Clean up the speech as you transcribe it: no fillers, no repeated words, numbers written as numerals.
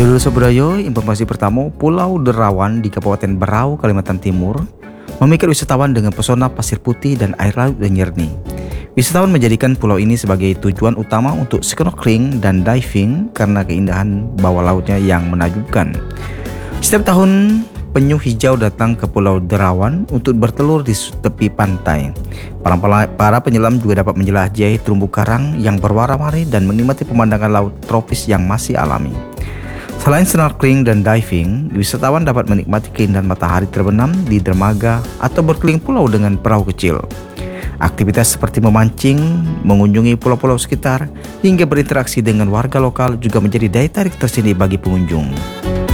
Dulu Sobrayo, informasi pertama, Pulau Derawan di Kabupaten Berau, Kalimantan Timur, memikat wisatawan dengan pesona pasir putih dan air laut yang jernih. Wisatawan menjadikan pulau ini sebagai tujuan utama untuk snorkeling dan diving karena keindahan bawah lautnya yang menakjubkan. Setiap tahun, penyu hijau datang ke Pulau Derawan untuk bertelur di tepi pantai. Para penyelam juga dapat menjelajahi terumbu karang yang berwarna-warni dan menikmati pemandangan laut tropis yang masih alami. Selain snorkeling dan diving, wisatawan dapat menikmati keindahan matahari terbenam di dermaga atau berkeliling pulau dengan perahu kecil. Aktivitas seperti memancing, mengunjungi pulau-pulau sekitar, hingga berinteraksi dengan warga lokal juga menjadi daya tarik tersendiri bagi pengunjung.